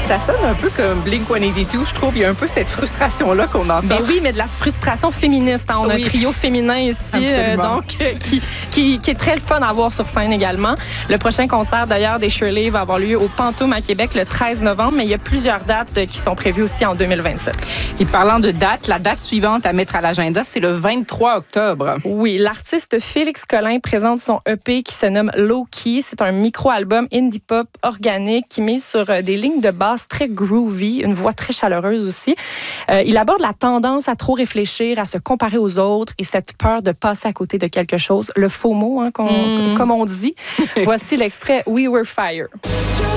Ça sonne un peu comme Blink-182, je trouve. Il y a un peu cette frustration-là qu'on entend. Ben oui, mais de la frustration féministe. Hein. On a un trio féminin ici, qui est très le fun à voir sur scène également. Le prochain concert, d'ailleurs, des Shirley va avoir lieu au Pantoum à Québec le 13 novembre, mais il y a plusieurs dates qui sont prévues aussi en 2027. Et parlant de date, la date suivante à mettre à l'agenda, c'est le 23 octobre. Oui, l'artiste Félix Collin présente son EP qui se nomme Low Key. C'est un micro-album indie pop organique qui mise sur des lignes de basse très groovy, une voix très chaleureuse aussi. Il aborde la tendance à trop réfléchir, à se comparer aux autres et cette peur de passer à côté de quelque chose, le FOMO, hein, comme on dit. Voici l'extrait We Were Fire.